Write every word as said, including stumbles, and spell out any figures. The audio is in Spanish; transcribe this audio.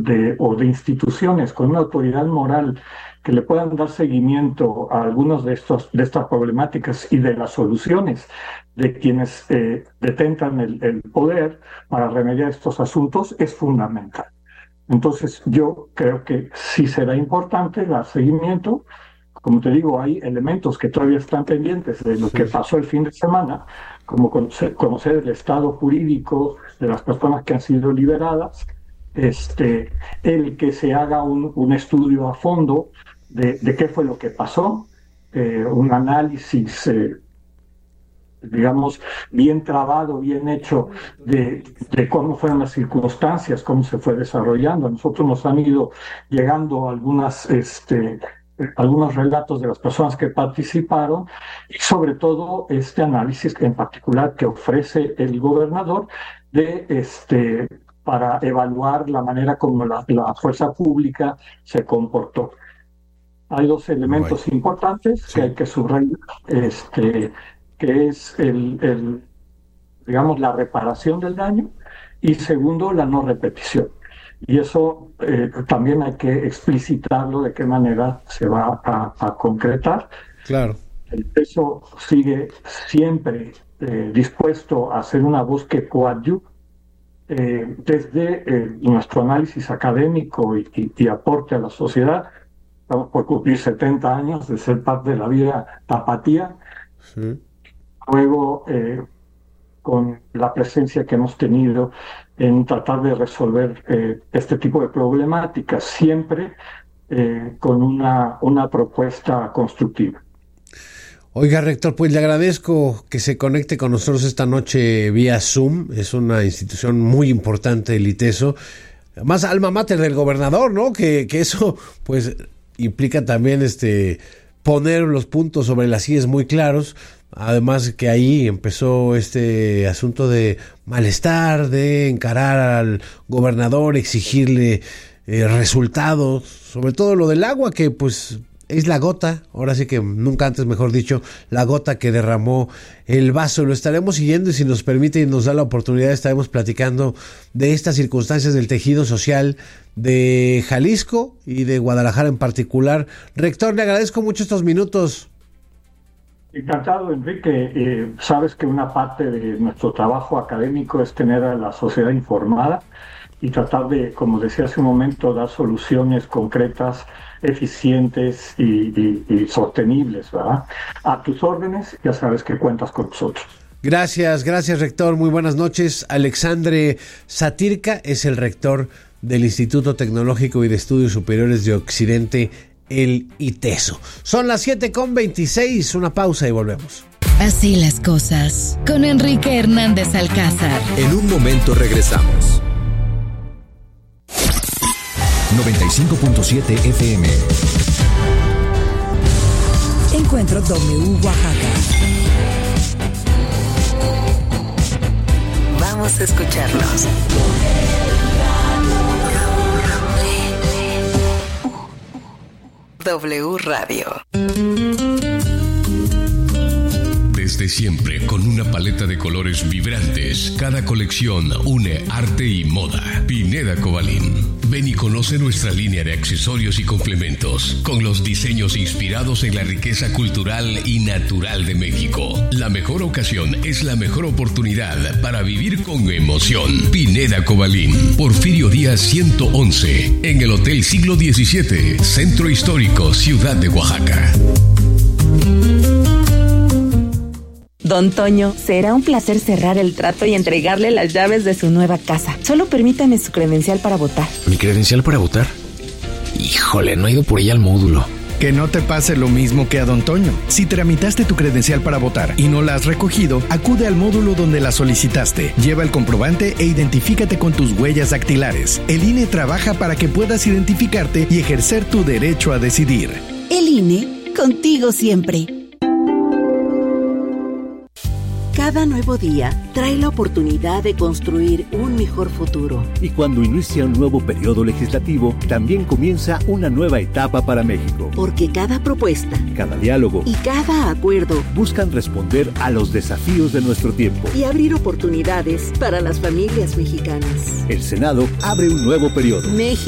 de, o de instituciones con una autoridad moral que le puedan dar seguimiento a algunos de estos de estas problemáticas y de las soluciones de quienes eh, detentan el, el poder para remediar estos asuntos es fundamental. Entonces, yo creo que sí será importante dar seguimiento. Como te digo, hay elementos que todavía están pendientes de lo que pasó el fin de semana, como conocer, conocer el estado jurídico de las personas que han sido liberadas, este, el que se haga un, un estudio a fondo de, de qué fue lo que pasó, eh, un análisis, eh, digamos, bien trabado, bien hecho de, de cómo fueron las circunstancias, cómo se fue desarrollando. A nosotros nos han ido llegando algunas, este, algunos relatos de las personas que participaron y sobre todo este análisis en particular que ofrece el gobernador de este para evaluar la manera como la, la fuerza pública se comportó. Hay dos elementos bueno. importantes sí. que hay que subrayar, este, que es el, el, digamos, la reparación del daño y segundo, la no repetición. Y eso eh, también hay que explicitarlo de qué manera se va a, a concretar. Claro. El peso sigue siempre eh, dispuesto a hacer una voz que coadyuve eh, desde eh, nuestro análisis académico y, y, y aporte a la sociedad. Estamos por cumplir setenta años de ser parte de la vida tapatía. Sí. Luego, eh, con la presencia que hemos tenido en tratar de resolver eh, este tipo de problemáticas, siempre eh, con una, una propuesta constructiva. Oiga, rector, pues le agradezco que se conecte con nosotros esta noche vía Zoom. Es una institución muy importante del ITESO, más alma mater del gobernador, ¿no? Que, que eso, pues, implica también este poner los puntos sobre las íes muy claros. Además que ahí empezó este asunto de malestar, de encarar al gobernador, exigirle eh, resultados, sobre todo lo del agua, que pues es la gota, ahora sí que nunca antes mejor dicho, la gota que derramó el vaso. Lo estaremos siguiendo y si nos permite y nos da la oportunidad estaremos platicando de estas circunstancias del tejido social de Jalisco y de Guadalajara en particular. Rector, le agradezco mucho estos minutos. Encantado, Enrique. Eh, sabes que una parte de nuestro trabajo académico es tener a la sociedad informada y tratar de, como decía hace un momento, dar soluciones concretas, eficientes y, y, y sostenibles, ¿verdad? A tus órdenes, ya sabes que cuentas con nosotros. Gracias, gracias, rector. Muy buenas noches. Alexandre Satirka es el rector del Instituto Tecnológico y de Estudios Superiores de Occidente, el ITESO. Son las siete con veintiséis, una pausa y volvemos. Así las cosas, con Enrique Hernández Alcázar. En un momento regresamos. noventa y cinco punto siete F M. Encuentro W Oaxaca. Vamos a escucharlos. W Radio. Desde siempre, con una paleta de colores vibrantes, cada colección une arte y moda. Pineda Cobalín. Ven y conoce nuestra línea de accesorios y complementos, con los diseños inspirados en la riqueza cultural y natural de México. La mejor ocasión es la mejor oportunidad para vivir con emoción. Pineda Cobalín, Porfirio Díaz ciento once, en el Hotel Siglo diecisiete, Centro Histórico, Ciudad de Oaxaca. Don Toño, será un placer cerrar el trato y entregarle las llaves de su nueva casa. Solo permítame su credencial para votar. ¿Mi credencial para votar? Híjole, no he ido por ella al módulo. Que no te pase lo mismo que a Don Toño. Si tramitaste tu credencial para votar y no la has recogido, acude al módulo donde la solicitaste. Lleva el comprobante e identifícate con tus huellas dactilares. El I N E trabaja para que puedas identificarte y ejercer tu derecho a decidir. El I N E, contigo siempre. Cada nuevo día trae la oportunidad de construir un mejor futuro. Y cuando inicia un nuevo periodo legislativo, también comienza una nueva etapa para México. Porque cada propuesta, cada diálogo y cada acuerdo buscan responder a los desafíos de nuestro tiempo y abrir oportunidades para las familias mexicanas. El Senado abre un nuevo periodo. México